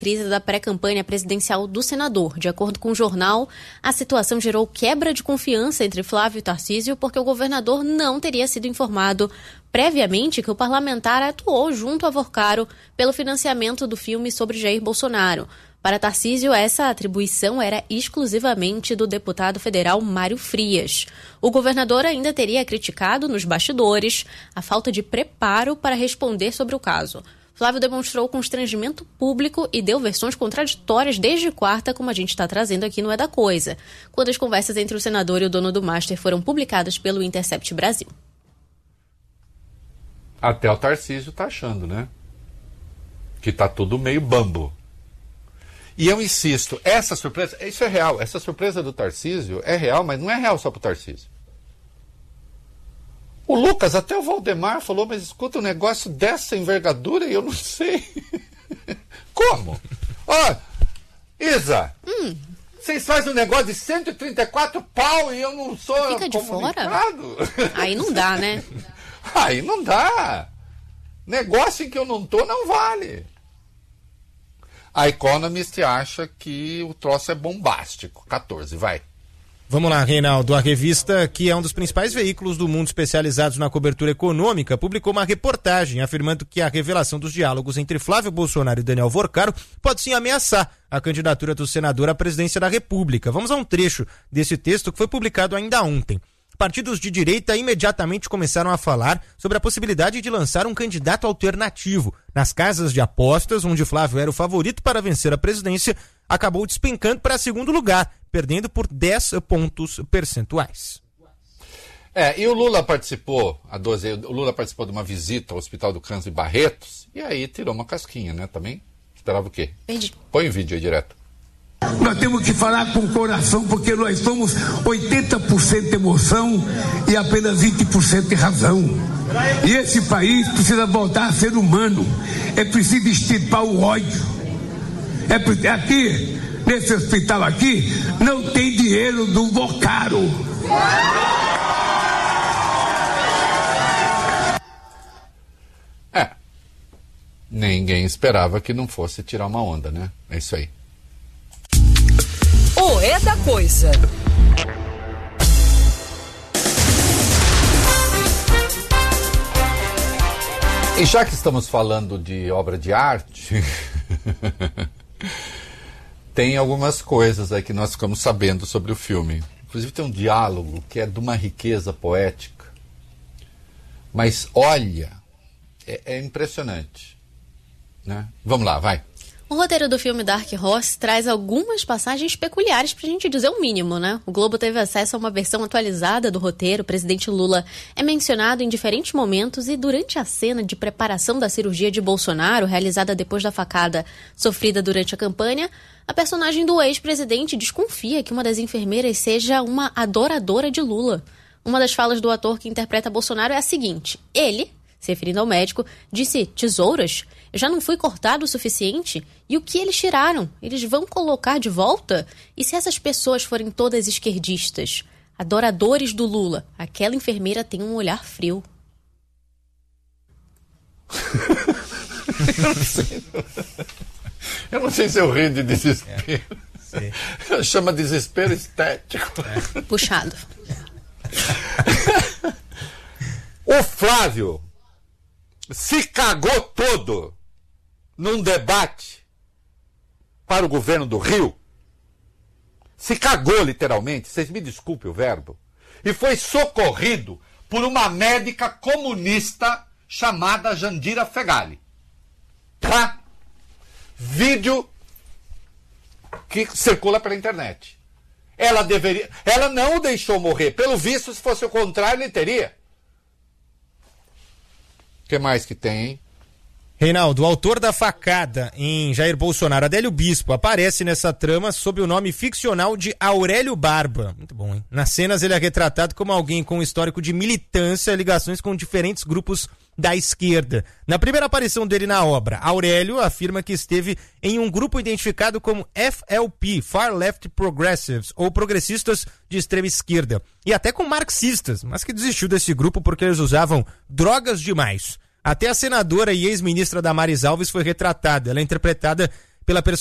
crise da pré-campanha presidencial do senador. De acordo com o jornal, a situação gerou quebra de confiança entre Flávio e Tarcísio porque o governador não teria sido informado previamente que o parlamentar atuou junto a Vorcaro pelo financiamento do filme sobre Jair Bolsonaro. Para Tarcísio, essa atribuição era exclusivamente do deputado federal Mário Frias. O governador ainda teria criticado nos bastidores a falta de preparo para responder sobre o caso. Flávio demonstrou constrangimento público e deu versões contraditórias desde quarta, como a gente está trazendo aqui no É da Coisa, quando as conversas entre o senador e o dono do Master foram publicadas pelo Intercept Brasil. Até o Tarcísio tá achando, né? Que tá tudo meio bambo. E eu insisto, essa surpresa, isso é real, essa surpresa do Tarcísio é real, mas não é real só pro Tarcísio. O Lucas, até o Valdemar falou, mas escuta, um negócio dessa envergadura e eu não sei. Como? Ó, Isa, vocês fazem um negócio de 134 pau e eu não sou Fica de comunicado? Fora? Aí não dá, né? Aí não dá. Negócio em que eu não tô não vale. A Economist acha que o troço é bombástico. 14, vai. Vamos lá, Reinaldo. A revista, que é um dos principais veículos do mundo especializados na cobertura econômica, publicou uma reportagem afirmando que a revelação dos diálogos entre Flávio Bolsonaro e Daniel Vorcaro pode sim ameaçar a candidatura do senador à presidência da República. Vamos a um trecho desse texto que foi publicado ainda ontem. Partidos de direita imediatamente começaram a falar sobre a possibilidade de lançar um candidato alternativo. Nas casas de apostas, onde Flávio era o favorito para vencer a presidência, acabou despencando para segundo lugar, perdendo por 10 pontos percentuais. E o Lula participou, o Lula participou de uma visita ao Hospital do Câncer em Barretos, e aí tirou uma casquinha, né, também? Esperava o quê? Entendi. Põe o vídeo aí direto. Nós temos que falar com o coração, porque nós somos 80% emoção e apenas 20% de razão. E esse país precisa voltar a ser humano. É preciso extirpar o ódio. Aqui, nesse hospital aqui, não tem dinheiro do Vorcaro. Ninguém esperava que não fosse tirar uma onda, né? É isso aí. O É da Coisa. E já que estamos falando de obra de arte, tem algumas coisas aí que nós ficamos sabendo sobre o filme. Inclusive tem um diálogo que é de uma riqueza poética. Mas olha, é impressionante, né? Vamos lá, vai. O roteiro do filme Dark Horse traz algumas passagens peculiares pra gente dizer o mínimo, né? O Globo teve acesso a uma versão atualizada do roteiro. O presidente Lula é mencionado em diferentes momentos e durante a cena de preparação da cirurgia de Bolsonaro, realizada depois da facada sofrida durante a campanha, a personagem do ex-presidente desconfia que uma das enfermeiras seja uma adoradora de Lula. Uma das falas do ator que interpreta Bolsonaro é a seguinte: ele, se referindo ao médico, disse: tesouras? Eu já não fui cortado o suficiente? E o que eles tiraram? Eles vão colocar de volta? E se essas pessoas forem todas esquerdistas, adoradores do Lula, aquela enfermeira tem um olhar frio. Eu não sei se eu rio de desespero. Chama desespero estético. Puxado. O Flávio se cagou todo num debate para o governo do Rio. Se cagou literalmente, vocês me desculpem o verbo, e foi socorrido por uma médica comunista chamada Jandira Fegali. Tá? Vídeo que circula pela internet. Ela não o deixou morrer. Pelo visto, se fosse o contrário, ele teria. O que mais que tem, hein? Reinaldo, o autor da facada em Jair Bolsonaro, Adélio Bispo, aparece nessa trama sob o nome ficcional de Aurélio Barba. Muito bom, hein? Nas cenas ele é retratado como alguém com um histórico de militância, ligações com diferentes grupos da esquerda. Na primeira aparição dele na obra, Aurélio afirma que esteve em um grupo identificado como FLP, Far Left Progressives, ou progressistas de extrema esquerda, e até com marxistas, mas que desistiu desse grupo porque eles usavam drogas demais. Até a senadora e ex-ministra Damares Alves foi retratada. Ela é interpretada pela